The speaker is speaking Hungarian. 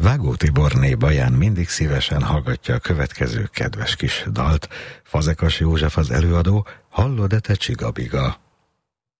Vágó Tiborné Baján mindig szívesen hallgatja a következő kedves kis dalt. Fazekas József az előadó, hallod-e te csigabiga?